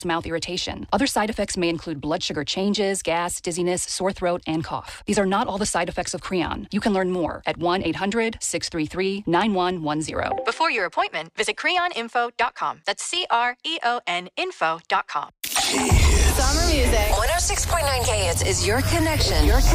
mouth irritation. Other side effects may include blood sugar changes, gas, dizziness, sore throat, and cough. These are not all the side effects of Creon. You can learn more at 1-800-633-9110. Before your appointment, visit creoninfo.com. That's CREON info.com. Summer music. 106.9 KHits is your connection.